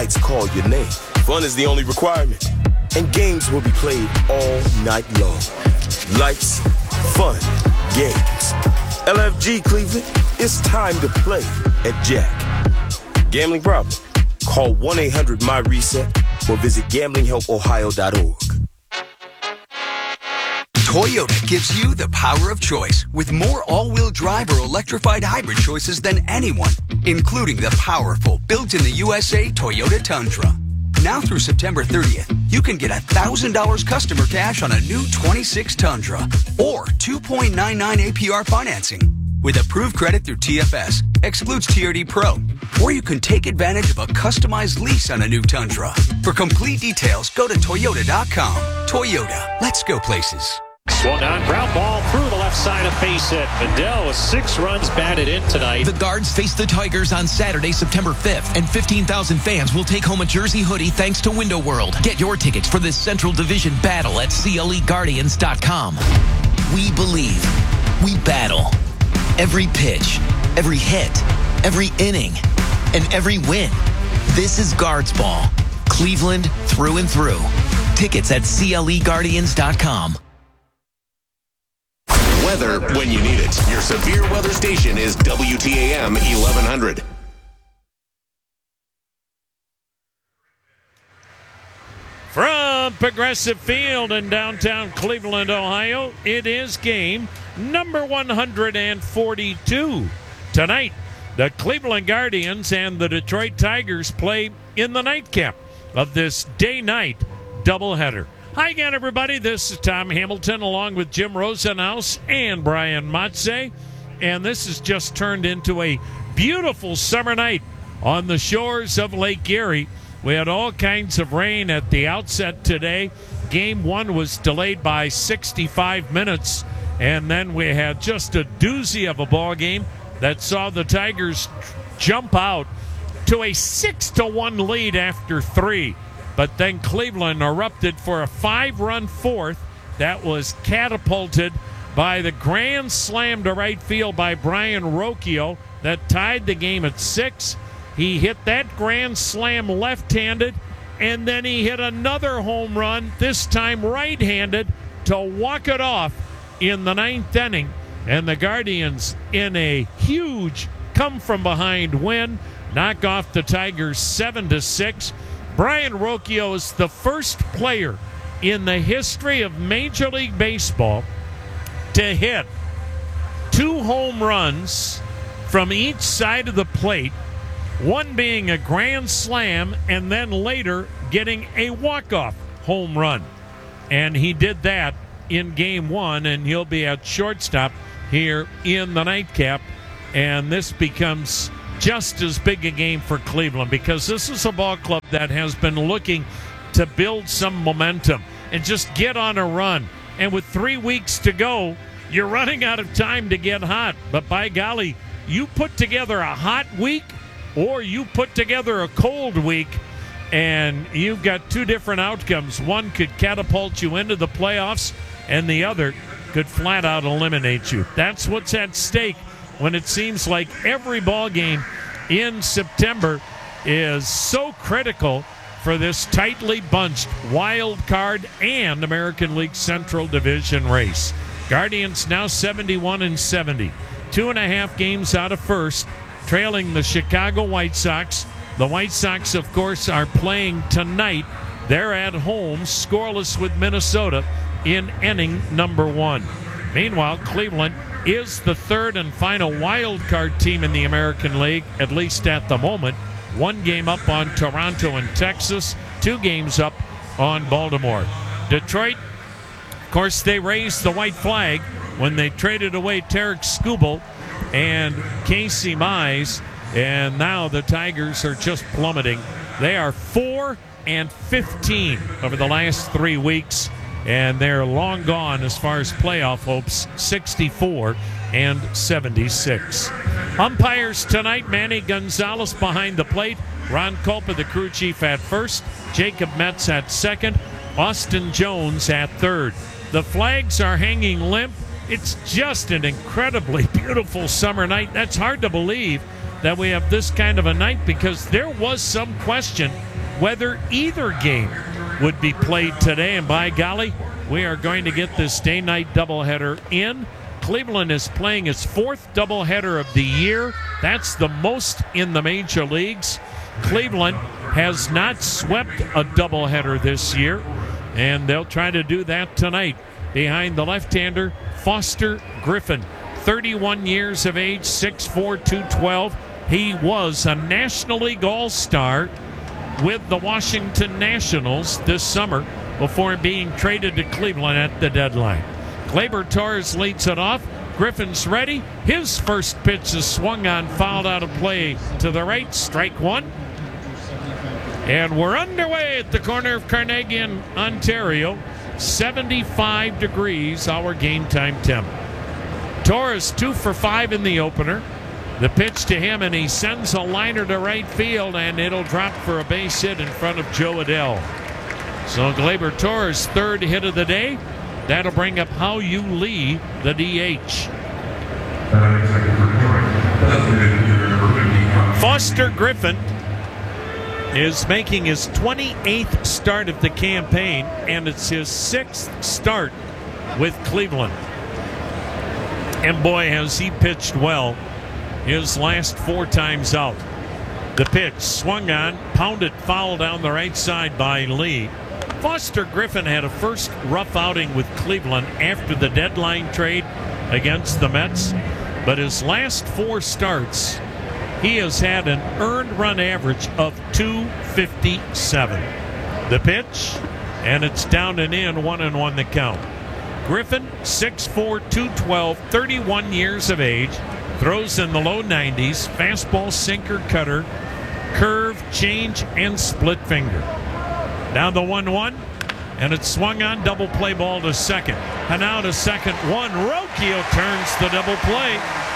Lights call your name. Fun is the only requirement. And games will be played all night long. Lights, fun, games. LFG Cleveland, it's time to play at Jack. Gambling problem? Call 1-800-MY-RESET or visit gamblinghelpohio.org. Toyota gives you the power of choice with more all-wheel drive or electrified hybrid choices than anyone, including the powerful, built-in-the-USA Toyota Tundra. Now through September 30th, you can get $1,000 customer cash on a new 26 Tundra or 2.99 APR financing with approved credit through TFS, excludes TRD Pro, or you can take advantage of a customized lease on a new Tundra. For complete details, go to Toyota.com. Toyota, let's go places. Swung on, ground ball through the left side of base hit. Mandel with 6 runs batted in tonight. The Guards face the Tigers on Saturday, September 5th, and 15,000 fans will take home a jersey hoodie thanks to Window World. Get your tickets for this Central Division battle at CLEGuardians.com. We believe. We battle. Every pitch, every hit, every inning, and every win. This is Guards Ball. Cleveland through and through. Tickets at CLEGuardians.com. Weather when you need it. Your severe weather station is WTAM 1100. From Progressive Field in downtown Cleveland, Ohio, it is game number 142. Tonight, the Cleveland Guardians and the Detroit Tigers play in the nightcap of this day-night doubleheader. Hi again, everybody. This is Tom Hamilton along with Jim Rosenhaus and Brian Matze. And this has just turned into a beautiful summer night on the shores of Lake Erie. We had all kinds of rain at the outset today. Game 1 was delayed by 65 minutes. And then we had just a doozy of a ball game that saw the Tigers jump out to a 6-1 lead after 3. But then Cleveland erupted for a 5-run fourth that was catapulted by the grand slam to right field by Brian Rocchio that tied the game at 6. He hit that grand slam left-handed, and then he hit another home run, this time right-handed, to walk it off in the 9th inning. And the Guardians, in a huge come-from-behind win, knock off the Tigers 7-6. Brian Rocchio is the first player in the history of Major League Baseball to hit 2 home runs from each side of the plate, one being a grand slam and then later getting a walk-off home run. And he did that in Game 1, and he'll be at shortstop here in the nightcap. And this becomes just as big a game for Cleveland because this is a ball club that has been looking to build some momentum and just get on a run. And with 3 weeks to go, you're running out of time to get hot. But by golly, you put together a hot week or you put together a cold week, and you've got 2 different outcomes. One could catapult you into the playoffs, and the other could flat out eliminate you. That's what's at stake when it seems like every ball game in September is so critical for this tightly bunched wild card and American League Central Division race. Guardians now 71-70, 2.5 games out of first, trailing the Chicago White Sox. The White Sox, of course, are playing tonight. They're at home, scoreless with Minnesota in inning number 1. Meanwhile, Cleveland is the third and final wild card team in the American League, at least at the moment. 1 game up on Toronto and Texas, 2 games up on Baltimore. Detroit, of course, they raised the white flag when they traded away Tarek Skubal and Casey Mize, and now the Tigers are just plummeting. They are 4-15 over the last 3 weeks, and they're long gone as far as playoff hopes, 64-76. Umpires tonight, Manny Gonzalez behind the plate, Ron Culpa, the crew chief, at first, Jacob Metz at second, Austin Jones at third. The flags are hanging limp. It's just an incredibly beautiful summer night. That's hard to believe that we have this kind of a night because there was some question whether either game would be played today. And by golly, we are going to get this day-night doubleheader in. Cleveland is playing its fourth doubleheader of the year. That's the most in the major leagues. Cleveland has not swept a doubleheader this year, and they'll try to do that tonight behind the left-hander Foster Griffin, 31 years of age, 6'4", 212. He was a National League All-Star with the Washington Nationals this summer before being traded to Cleveland at the deadline. Gleyber Torres leads it off. Griffin's ready. His first pitch is swung on, fouled out of play to the right. Strike one. And we're underway at the corner of Carnegie and Ontario. 75 degrees, our game time temp. Torres 2 for 5 in the opener. The pitch to him, and he sends a liner to right field, and it'll drop for a base hit in front of Joe Adell. So Gleyber Torres' third hit of the day. That'll bring up Hao-Yu Lee, the DH. Foster Griffin is making his 28th start of the campaign, and it's his 6th start with Cleveland. And boy, has he pitched well his last 4 times out. The pitch swung on, pounded foul down the right side by Lee. Foster Griffin had a first rough outing with Cleveland after the deadline trade against the Mets, but his last 4 starts, he has had an earned run average of 257. The pitch, and it's down and in, 1-1 the count. Griffin, 6'4", 212, 31 years of age, throws in the low 90s, fastball, sinker, cutter, curve, change, and split finger. Now the 1-1, and it's swung on, double play ball to second. And now to second one, Rocchio turns the double play.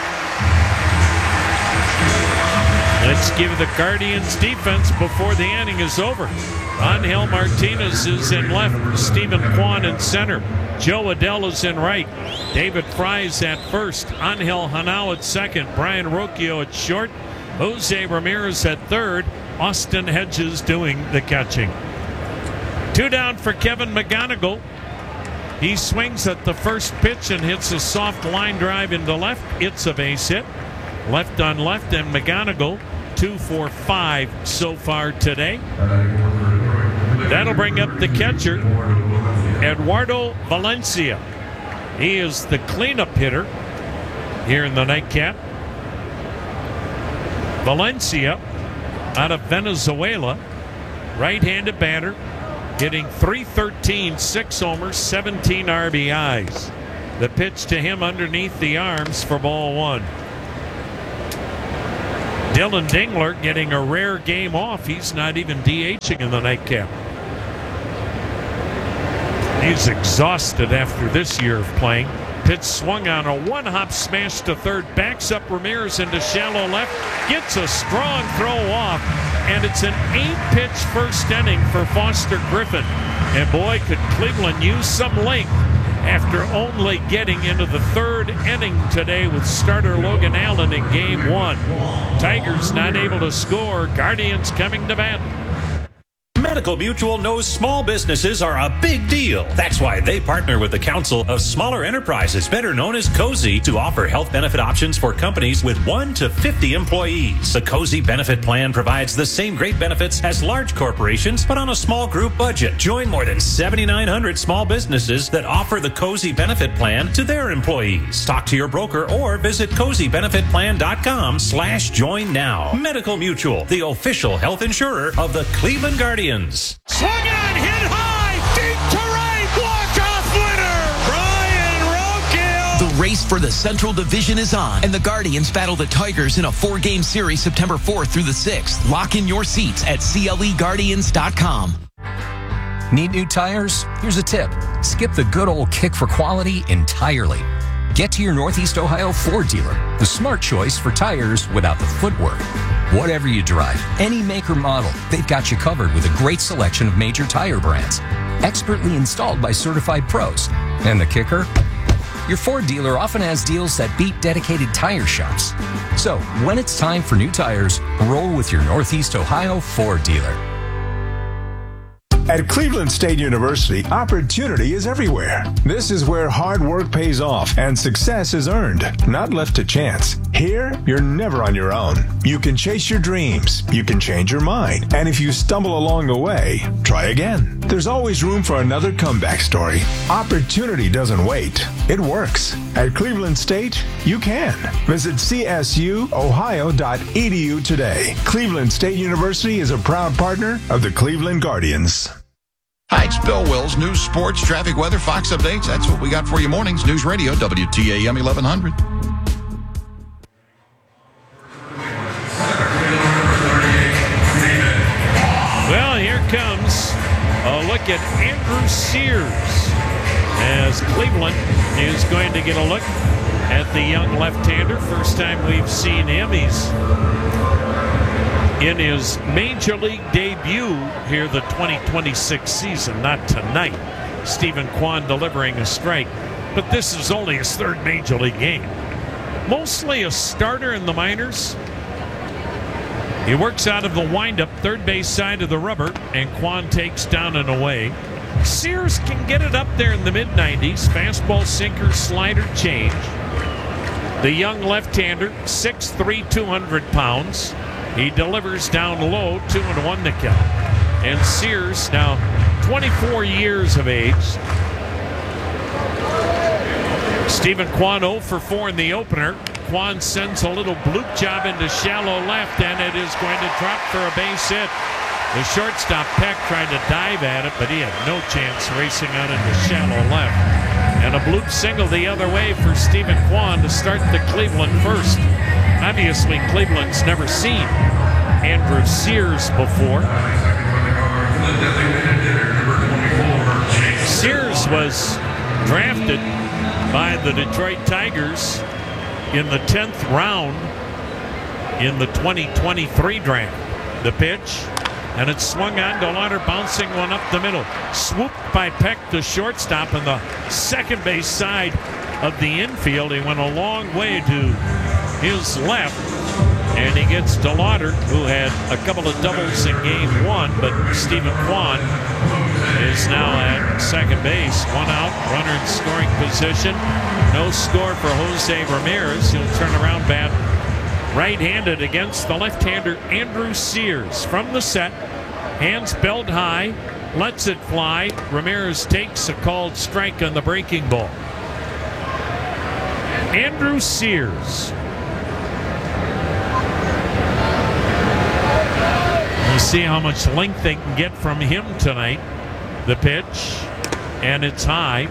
Let's give the Guardians defense before the inning is over. Angel Martinez is in left, Stephen Kwan in center, Joe Adell is in right, David Fry is at first, Angel Hanao at second, Brian Rocchio at short, Jose Ramirez at third, Austin Hedges doing the catching. 2 down for Kevin McGonigal. He swings at the first pitch and hits a soft line drive into left. It's a base hit. Left on left, and McGonigal 2 for 5 so far today. That'll bring up the catcher, Eduardo Valencia. He is the cleanup hitter here in the nightcap. Valencia out of Venezuela, right-handed batter, hitting .313, 6 homers, 17 RBIs. The pitch to him underneath the arms for ball 1. Dylan Dingler getting a rare game off. He's not even DHing in the nightcap. He's exhausted after this year of playing. Pitch swung on, a one-hop smash to third, backs up Ramirez into shallow left, gets a strong throw off, and it's an 8-pitch first inning for Foster Griffin. And boy, could Cleveland use some length after only getting into the third inning today with starter Logan Allen in game 1. Tigers not able to score. Guardians coming to bat. Medical Mutual knows small businesses are a big deal. That's why they partner with the Council of Smaller Enterprises, better known as COSI, to offer health benefit options for companies with 1 to 50 employees. The COSI benefit plan provides the same great benefits as large corporations, but on a small group budget. Join more than 7,900 small businesses that offer the COSI benefit plan to their employees. Talk to your broker or visit COSIbenefitplan.com/join now. Medical Mutual, the official health insurer of the Cleveland Guardians. Swung on, hit high, deep to right, walk-off winner, Brian Rocchio. The race for the Central Division is on, and the Guardians battle the Tigers in a 4-game series September 4th through the 6th. Lock in your seats at CLEGuardians.com. Need new tires? Here's a tip. Skip the good old kick for quality entirely. Get to your Northeast Ohio Ford dealer, the smart choice for tires without the footwork. Whatever you drive, any make or model, they've got you covered with a great selection of major tire brands. Expertly installed by certified pros. And the kicker? Your Ford dealer often has deals that beat dedicated tire shops. So, when it's time for new tires, roll with your Northeast Ohio Ford dealer. At Cleveland State University, opportunity is everywhere. This is where hard work pays off and success is earned, not left to chance. Here, you're never on your own. You can chase your dreams, you can change your mind, and if you stumble along the way, try again. There's always room for another comeback story. Opportunity doesn't wait. It works. At Cleveland State, you can. Visit csuohio.edu today. Cleveland State University is a proud partner of the Cleveland Guardians. Hi, it's Bill Wills. News, sports, traffic, weather, Fox updates. That's what we got for you mornings. News Radio, WTAM 1100. Well, here comes a look at Andrew Sears as Cleveland is going to get a look at the young left-hander. First time we've seen him. He's in his major league debut here the 2026 season, not tonight. Stephen Kwan delivering a strike, but this is only his third major league game. Mostly a starter in the minors. He works out of the windup third base side of the rubber, and Kwan takes down and away. Sears can get it up there in the mid-90s. Fastball, sinker, slider, change. The young left-hander, 6'3", 200 pounds. He delivers down low, 2-1 to count. And Sears, now 24 years of age. Stephen Kwan 0 for 4 in the opener. Kwan sends a little bloop job into shallow left, and it is going to drop for a base hit. The shortstop, Peck, tried to dive at it, but he had no chance, racing out into shallow left. And a bloop single the other way for Stephen Kwan to start the Cleveland first. Obviously, Cleveland's never seen Andrew Sears before. Sears was drafted by the Detroit Tigers in the 10th round in the 2023 draft. The pitch, and it's swung on. DeLauder bouncing one up the middle. Swooped by Peck, the shortstop, on the second base side of the infield. He went a long way to his left, and he gets DeLauder, who had a couple of doubles in game one, but Stephen Kwan is now at second base. One out, runner in scoring position. No score for Jose Ramirez. He'll turn around, bat right-handed against the left-hander Andrew Sears. From the set, hands belt high, lets it fly. Ramirez takes a called strike on the breaking ball. Andrew Sears. We'll see how much length they can get from him tonight. The pitch, and it's high.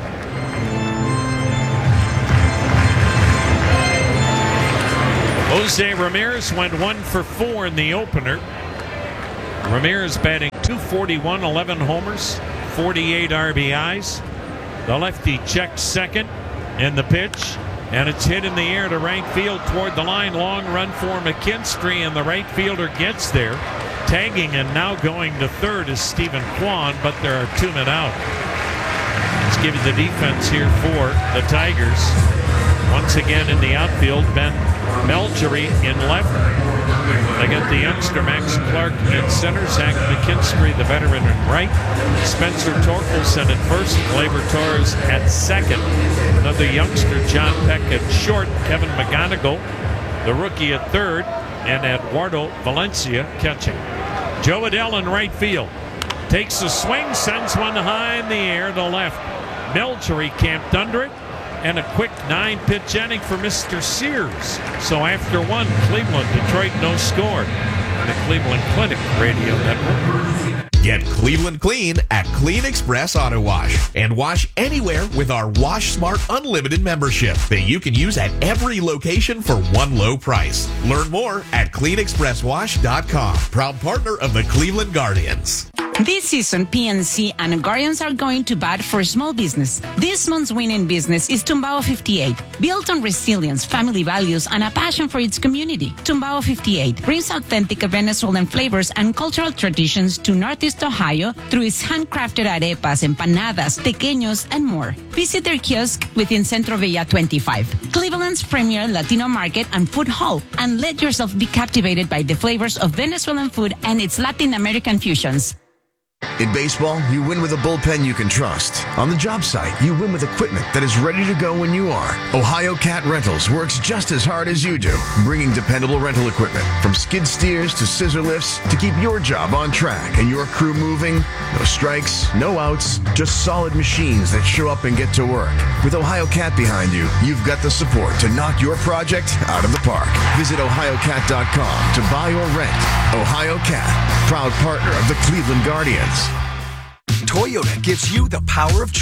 Jose Ramirez went 1 for 4 in the opener. Ramirez batting .241, 11 homers, 48 RBIs. The lefty checks second, and the pitch, and it's hit in the air to right field toward the line. Long run for McKinstry, and the right fielder gets there. Tagging and now going to third is Stephen Kwan, but there are 2 men out. Let's give you the defense here for the Tigers. Once again in the outfield, Ben Melchery in left. They got the youngster Max Clark in center. Zach McKinstry, the veteran, in right. Spencer Torkelson at first. Gleyber Torres at second. Another youngster, John Peck, at short. Kevin McGonigal, the rookie, at third. And Eduardo Valencia catching. Joe Adell in right field. Takes a swing, sends one high in the air to left. Melchery camped under it. And a quick 9-pitch inning for Mr. Sears. So after one, Cleveland, Detroit, no score. The Cleveland Clinic Radio Network. Get Cleveland clean at Clean Express Auto Wash and wash anywhere with our Wash Smart Unlimited membership that you can use at every location for one low price. Learn more at cleanexpresswash.com. Proud partner of the Cleveland Guardians. This season, PNC and Guardians are going to bat for small business. This month's winning business is Tumbao 58. Built on resilience, family values, and a passion for its community, Tumbao 58 brings authentic Venezuelan flavors and cultural traditions to Northeast Ohio through its handcrafted arepas, empanadas, tequeños, and more. Visit their kiosk within Centro Villa 25, Cleveland's premier Latino market and food hall, and let yourself be captivated by the flavors of Venezuelan food and its Latin American fusions. In baseball, you win with a bullpen you can trust. On the job site, you win with equipment that is ready to go when you are. Ohio Cat Rentals works just as hard as you do, bringing dependable rental equipment from skid steers to scissor lifts to keep your job on track and your crew moving. No strikes, no outs, just solid machines that show up and get to work. With Ohio Cat behind you, you've got the support to knock your project out of the park. Visit ohiocat.com to buy or rent. Ohio Cat, proud partner of the Cleveland Guardians. Toyota gives you the power of choice.